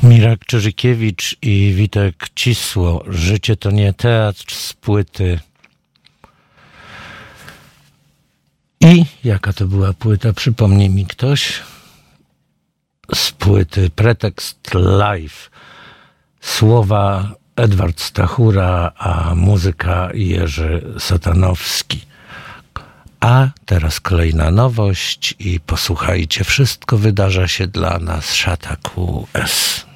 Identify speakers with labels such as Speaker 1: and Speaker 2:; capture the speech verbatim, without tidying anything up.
Speaker 1: Mirek Czerzykiewicz i Witek Cisło. Życie to nie teatr, z płyty. I jaka to była płyta? Przypomni mi ktoś. Z płyty Pretekst Live. Słowa Edward Stachura, a muzyka Jerzy Satanowski. A teraz kolejna nowość i posłuchajcie. Wszystko wydarza się dla nas. Szata Q S.